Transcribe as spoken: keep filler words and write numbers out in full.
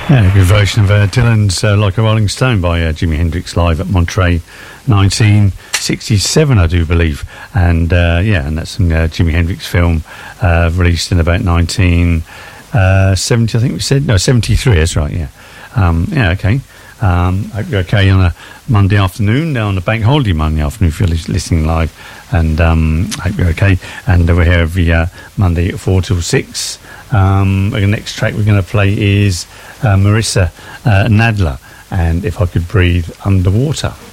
Yeah, a good version of uh, Dylan's uh, Like a Rolling Stone by uh, Jimi Hendrix live at Monterey nineteen sixty-seven, I do believe. And uh, yeah, and that's a uh, Jimi Hendrix film uh, released in about nineteen seventy, I think we said. No, seventy-three, that's right, yeah. Um, yeah, okay. Um, hope you're okay on a Monday afternoon, on a bank holiday Monday afternoon if you're listening live. And um, hope you're okay. And we're here every uh, Monday at four till six. Um, the next track we're going to play is uh, Marissa uh, Nadler and If I Could Breathe Underwater.